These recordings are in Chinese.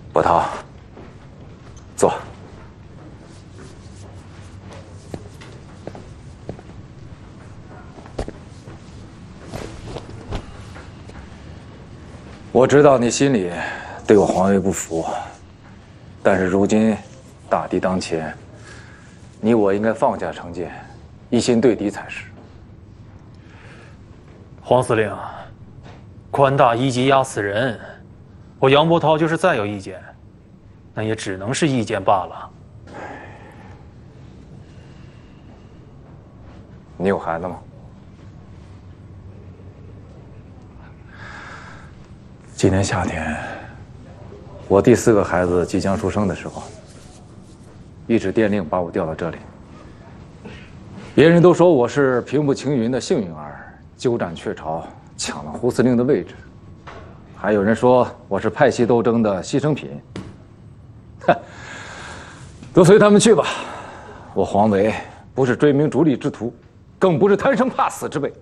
伯涛，坐。我知道你心里对我皇位不服，但是如今大敌当前，你我应该放下成见，一心对敌才是。 黄司令，官大一级压死人，我杨伯涛就是再有意见，那也只能是意见罢了。 你有孩子吗？今年夏天，我第4个孩子即将出生的时候，一纸电令把我调到这里。别人都说我是平步青云的幸运儿，鸠占鹊巢，抢了胡司令的位置。还有人说我是派系斗争的牺牲品。哼，都随他们去吧。我黄维不是追名逐利之徒，更不是贪生怕死之辈。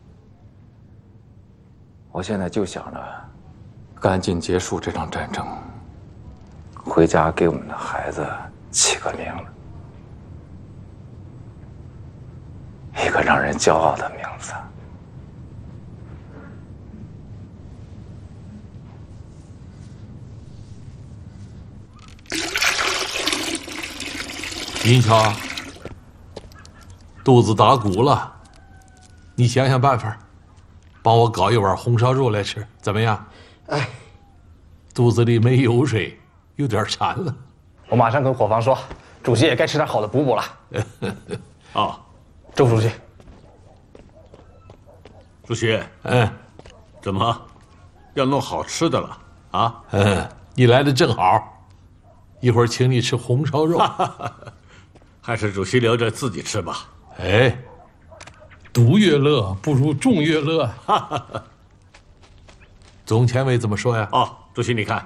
我现在就想着赶紧结束这场战争，回家给我们的孩子起个名字，一个让人骄傲的名字。 银桥，肚子打鼓了，你想想办法，帮我搞一碗红烧肉来吃，怎么样？ 哎， 肚子里没油水，有点馋了。 我马上跟伙房说，主席也该吃点好的补补了。 啊， 周主席， 主席，怎么要弄好吃的了啊？ 你来的正好，一会儿请你吃红烧肉。 还是主席留着自己吃吧。 哎，独乐乐不如众乐乐。总前卫怎么说呀？ 哦，主席你看，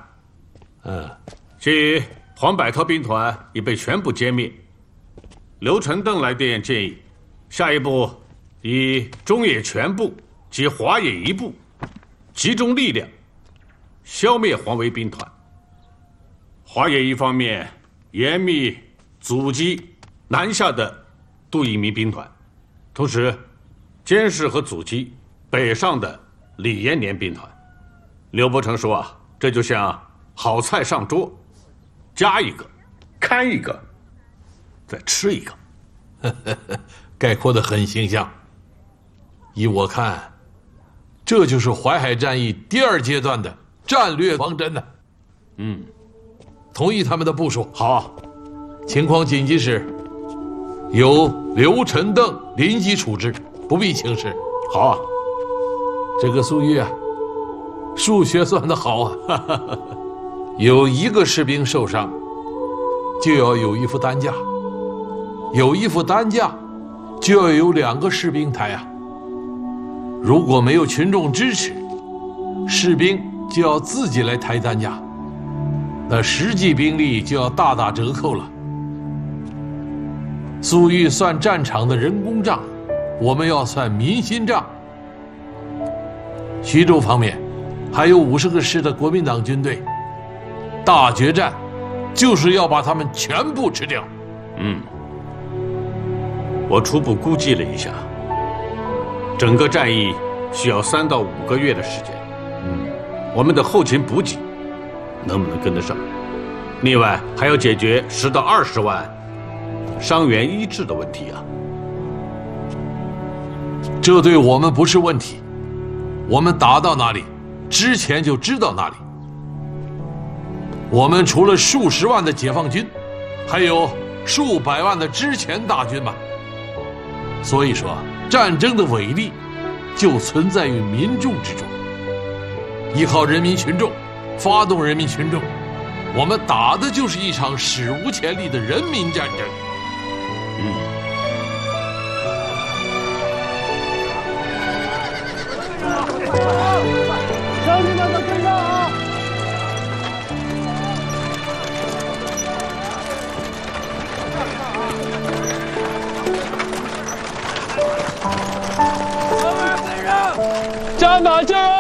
即黄百韬兵团已被全部歼灭。刘承邓来电建议，下一步以中野全部及华野一部集中力量，消灭黄维兵团。华野一方面严密阻击南下的杜聿明兵团，同时监视和阻击北上的李延年兵团。刘伯承说啊，这就像好菜上桌，夹一个，看一个，再吃一个。 概括得很形象。依我看，这就是淮海战役第2阶段的战略方针呢。同意他们的部署。 好， 情况紧急时，由刘承邓临机处置，不必请示。 好啊， 这个粟裕啊，数学算得好啊。有1个士兵受伤，就要有1副担架；有1副担架，就要有2个士兵抬啊。如果没有群众支持，士兵就要自己来抬担架，那实际兵力就要大打折扣了。粟裕算战场的人工账，我们要算民心账。徐州方面还有50个师的国民党军队，大决战就是要把他们全部吃掉。 我初步估计了一下，整个战役需要3到5个月的时间。我们的后勤补给能不能跟得上？另外还要解决10到20万伤员医治的问题啊。 这对我们不是问题，我们打到哪里，之前就知道哪里。我们除了数十万的解放军，还有数百万的之前大军嘛。所以说，战争的伟力就存在于民众之中。依靠人民群众，发动人民群众，我们打的就是一场史无前例的人民战争。 将军们的跟上啊！ 站满阵啊！